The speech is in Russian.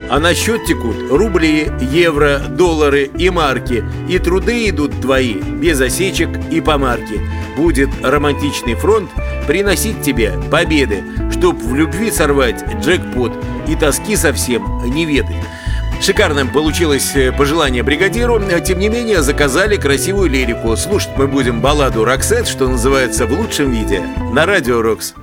А на счет текут рубли, евро, доллары и марки. И труды идут твои, без осечек и помарки. Будет романтичный фронт приносить тебе победы, чтоб в любви сорвать джекпот и тоски совсем не ведать. Шикарным получилось пожелание бригадиру. Тем не менее, заказали красивую лирику. Слушать мы будем балладу «Роксет», что называется, в лучшем виде на Радио Рокс.